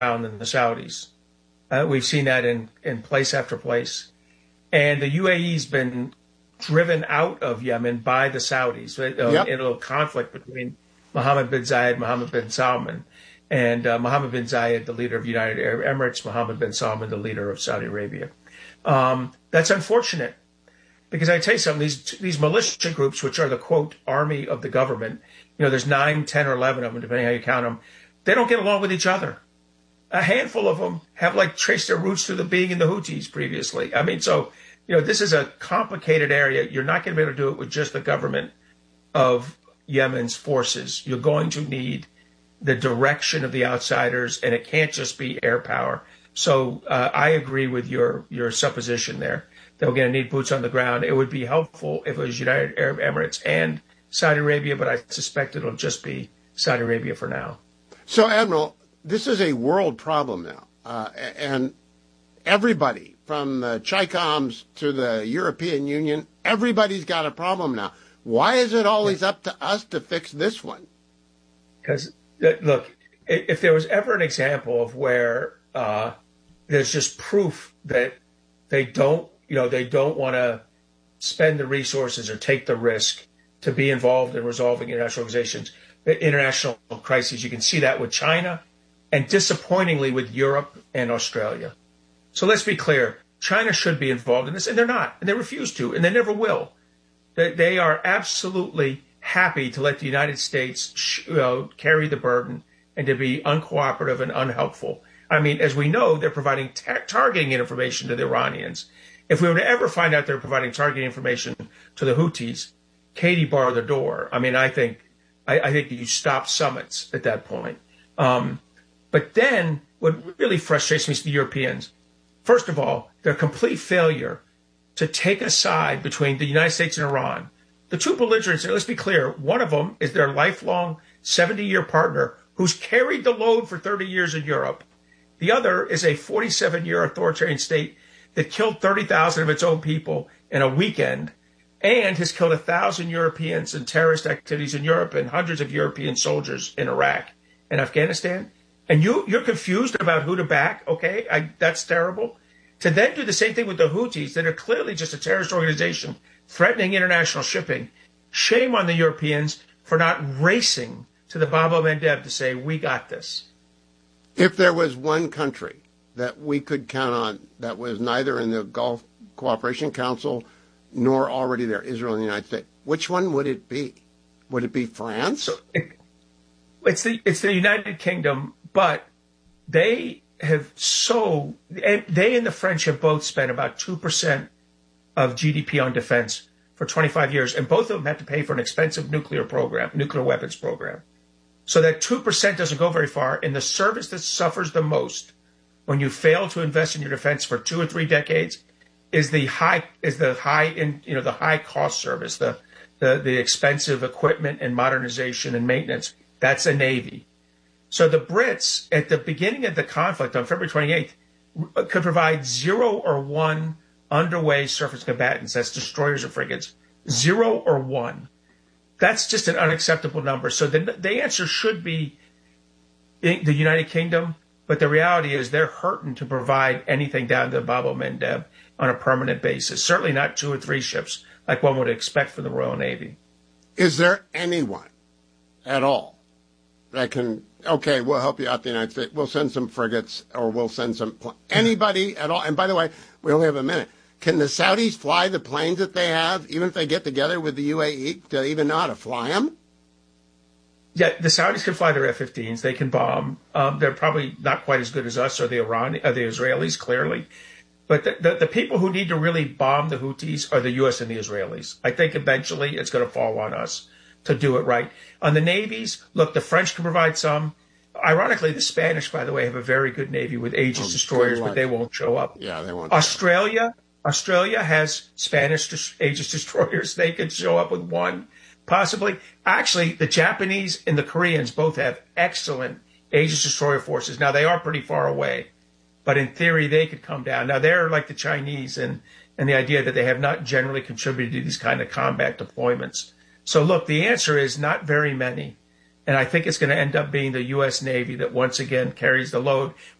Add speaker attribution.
Speaker 1: than the Saudis. We've seen that in place after place. And the UAE's been driven out of Yemen by the Saudis in a conflict between Mohammed bin Zayed, Mohammed bin Salman, and Mohammed bin Zayed, the leader of United Arab Emirates, Mohammed bin Salman, the leader of Saudi Arabia. That's unfortunate because I tell you something, these militia groups, which are the, quote, army of the government, there's 9, 10, or 11 of them, depending how you count them, they don't get along with each other. A handful of them have traced their roots through the being in the Houthis previously. I mean, so, this is a complicated area. You're not going to be able to do it with just the government of Yemen's forces. You're going to need the direction of the outsiders, and it can't just be air power. So I agree with your supposition there. They're going to need boots on the ground. It would be helpful if it was United Arab Emirates and Saudi Arabia, but I suspect it'll just be Saudi Arabia for now.
Speaker 2: So, Admiral, this is a world problem now, and everybody from the Chicoms to the European Union, everybody's got a problem now. Why is it always up to us to fix this one?
Speaker 1: Because, look, if there was ever an example of where there's just proof that they don't want to spend the resources or take the risk to be involved in resolving international crises, you can see that with China and disappointingly with Europe and Australia. So let's be clear. China should be involved in this, and they're not, and they refuse to, and they never will. They are absolutely happy to let the United States carry the burden and to be uncooperative and unhelpful. I mean, as we know, they're providing targeting information to the Iranians. If we were to ever find out they're providing targeting information to the Houthis, Katie bar the door. I mean, I think you stop summits at that point. But then what really frustrates me is the Europeans. First of all, their complete failure to take a side between the United States and Iran. The two belligerents, let's be clear, one of them is their lifelong 70-year partner who's carried the load for 30 years in Europe. The other is a 47-year authoritarian state that killed 30,000 of its own people in a weekend and has killed 1,000 Europeans in terrorist activities in Europe and hundreds of European soldiers in Iraq and Afghanistan. And you're confused about who to back. Okay, that's terrible. To then do the same thing with the Houthis that are clearly just a terrorist organization threatening international shipping. Shame on the Europeans for not racing to the Bab el-Mandeb to say, we got this.
Speaker 2: If there was one country that we could count on that was neither in the Gulf Cooperation Council nor already there, Israel and the United States, which one would it be? Would it be France?
Speaker 1: So it's the United Kingdom, but they and the French have both spent about 2% of GDP on defense for 25 years, and both of them have to pay for an expensive nuclear weapons program. So that 2% doesn't go very far, and the service that suffers the most when you fail to invest in your defense for 2 or 3 decades is the high cost service, the expensive equipment and modernization and maintenance. That's a Navy. So the Brits, at the beginning of the conflict on February 28th, could provide 0 or 1 underway surface combatants. That's destroyers or frigates. 0 or 1. That's just an unacceptable number. So the answer should be the United Kingdom, but the reality is they're hurting to provide anything down to Bab el-Mandeb on a permanent basis. Certainly not 2 or 3 ships like one would expect from the Royal Navy.
Speaker 2: Is there anyone at all that can, okay, we'll help you out, the United States, we'll send some frigates or we'll send some, anybody at all? And by the way, we only have a minute. Can the Saudis fly the planes that they have, even if they get together with the UAE? Do they even know how to fly them?
Speaker 1: Yeah, the Saudis can fly their F-15s. They can bomb. They're probably not quite as good as us or the Israelis, clearly. But the people who need to really bomb the Houthis are the U.S. and the Israelis. I think eventually it's going to fall on us to do it right. On the navies, look, the French can provide some. Ironically, the Spanish, by the way, have a very good navy with Aegis destroyers, but they won't show up.
Speaker 2: Yeah, they won't.
Speaker 1: Australia has Spanish Aegis destroyers. They could show up with 1, possibly. Actually, the Japanese and the Koreans both have excellent Aegis destroyer forces. Now, they are pretty far away, but in theory, they could come down. Now, they're like the Chinese and the idea that they have not generally contributed to these kind of combat deployments. So, look, the answer is not very many. And I think it's going to end up being the U.S. Navy that once again carries the load.